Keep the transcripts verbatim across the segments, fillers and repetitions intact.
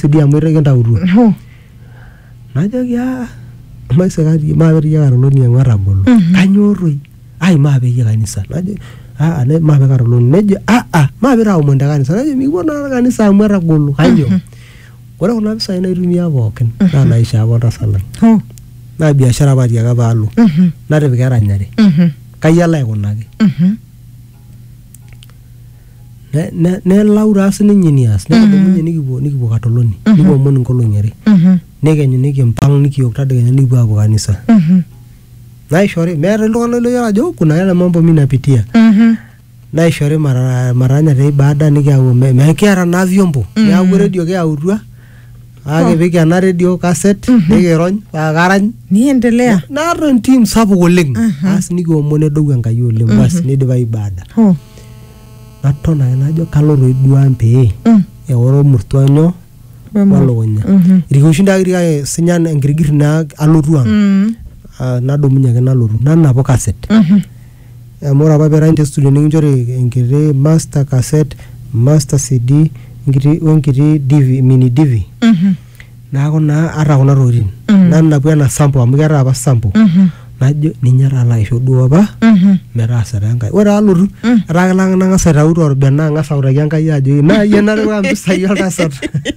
sudi amu itautua. Ho. Najoki ah maisekati maapeti karoloni yangu arabolo. Kanyor toi. Ai maapeki kanisa. Najo ah ane maapeki karoloni. Nejo ah ah maapeti aomon te kanisa. Najo mikipuo naa kanisa amu etagolo. Kanyo. Ore kuna pisai naitumia pookin naa naishaa apa oltasat lang. Ho. Naa biashara apa atiaka paalo. Natipika eranyare. Kayiolo aikunaki. Nelau taa sininye nias. Nekidumunye nikipuo nikipuo katoloni. Nikiomon inkolong'i are. Nekenyu nikimpang nikiok tadekenya nikipuo aapuo kanisa. Naishori meeta iltung'anak loyiolo ajo kuna yale mambo mimi napitia. Naishori maranya te ibada nikiau mekiata naa vyombo. Neeku redio kiyautua. Akipik ena redio cassette nikirony paa karany. Niendelea. Naata entim sapuk oleng. Asi nikiomon nedou Enkai oleng basi nidipa ibada. Naton ake najo kalo toi duo ang' pee eoro murtua nyoo welukunya. Irkiushinda kake sinyan enkirigir naa alotu ang'. Nadumunye ake nalotu nanapu cassette. Amu ore apa peerany te studio nikinchori enkiti master cassette, master C D, enkiti wenkiti D V mini D V. Neeku naa ata kuna tokitin. Nanapu ena sample amu keetai apa sample. Najo ninye taa laisho duo apa metaasa taa Enkai. Ore alotu etaa lang nang'as aitau torbene ang'as autaki Enkai ajo naa iyie natipika impisai oltasat.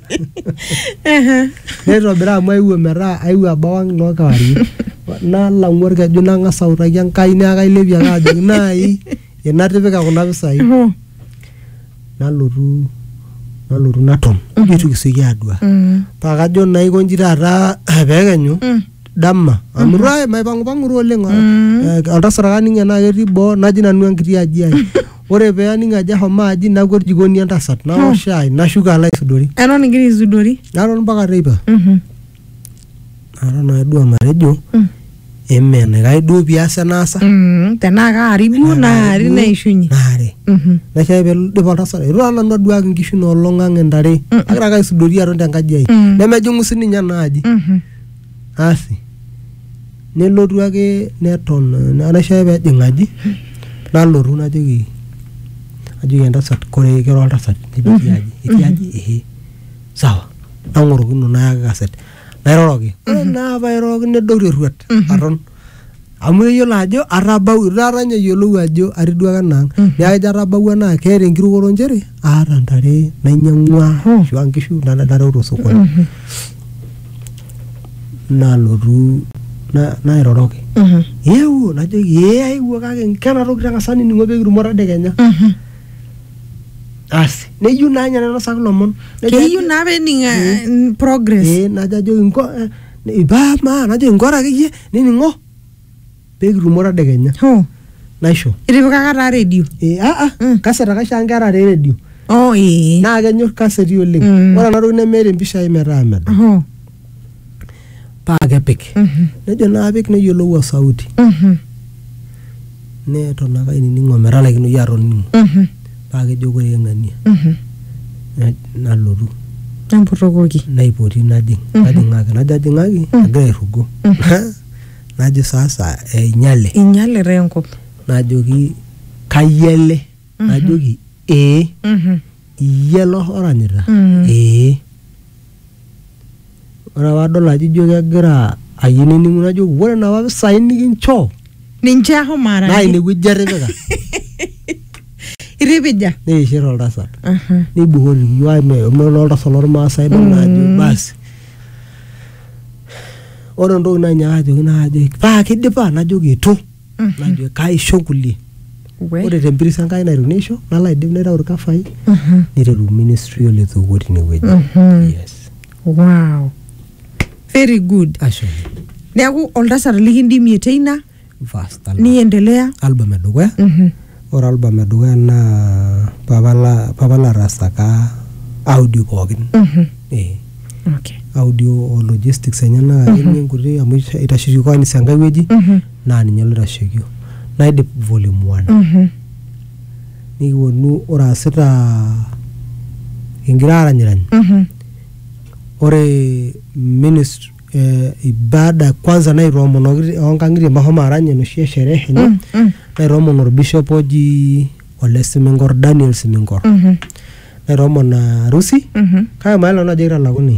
Neitobira amu aewuo metaa aewuo abau ang' noo kewarie. Nalang'u orkeju nang'as autaki Enkai naa kailepie ake ajoki naai enatipika kuna pisai. Nalotu nalotu naton. Itu kisioki aadua. Paa kajo naa aikonji taata peekenyu. Dama amu rai maipang'u oleng. Oltasat kaning enaa ketii boo naji nanu enkiti aji ai. Ore pee aning ajo ahomo aji nakwet jikoni entasat naok shai nashuko alo aisudori. Eton igira aisudori? Naton mpaka teipa. Naton naa duo matejo eme enaikash duo pias enaasa. Tenaa kaari duo naari neishunye. Naare. Naishaa peidip oltasat eitu taa nanu aduaki inkishu inoolong ang' intare. Agira ake aisudori aton tenkaji ai. Nemejing'u sininye ena aji. Asi. Nelotu ake neton naishaa peejing' aji. Nalotu najoki ajoki entasat kore kira oltasat netii aji. Etii aji ehe. Sawa. Nang'orokino nayaki cassette. Nairoroki. Ore naa pairoroki nedou terruat aton. Amu eyiolo ajo atabau taata ninye eyiolou ajo atii duo ake enaang'. Neeku ejo atabawua naa keeta enkirukoto nchere aata ntare nainyang'ua ashu nkishu nareu tosokoni. Nalotu nairoroki. Eewuo najoki ee aewuo kake kena toki tang'asa nining'o peekitumo tadekenya. Asi neyieu naa ninye nainosaki ilomon. Keyieu naa peening' progress. Ee najo ajoki inko ipaa najoki inko akeyie nining'o peekitumo tadekenya. Naisho. Itipikaka taa redio? Ee aa cassette ake aisho nkera te redio. Oh ee. Naa kenyorr cassette oleng. Ore ena toki nemeeta impishai metaa medol. Paa kepik. Nejo naapik neyiolou osauti. Neton ake ainining' ometalaikinoyu atoning'o. Paa kejo kore ng'ania. Nalotu. Namputokoki. Naipoti najing'. Najing'aki najo ajing'aki agira airugo. Najo sasa einyale. Einyale taa enkop. Najoki kayiele. Najoki ee. Iyie lo oranyita. Ee. Ore paadol ajo ijo kegira ayieu nening'u najoki ore napa pisai nikinchoo. Ninche ahomo araki. Naa inewueji atipika. Itipija? Neishir oltasat. Neibukoki iyiok amu oltasat lormaasai dol naajo basi. Ore entoki nainyaaka ajoki naa ajoki paa kidipa najoki itu. Najoki kaisho kulie. Ore tempiris Enkai naitu neisho nalo aidip naitau irkafai. Niteru ministry oletokuo tinewueji. Yes. Wow. Very good. Ashe. Neeku oltasat likindimie teina. Fast. Niendelea. Album edukuya. Ore album edukuya naa papala papala rasaka audio pookin. Eh. Okay. Audio o logistics enye naa kene nkuti amu itashekio kanisa enkai wueji naa ninye loitashekio. Naidip volume one. Nikiwonu ore asita kingira aranyirany. Ore ministry eh, ibada kwanza naitomonoki onkang'itie mahomo arany enoshi sherehe enye. Naitoomon orbishop oji Ole Siminkor Daniel Siminkor. Naitoomon harusi. Kake mayiolo naajo kitalakuni.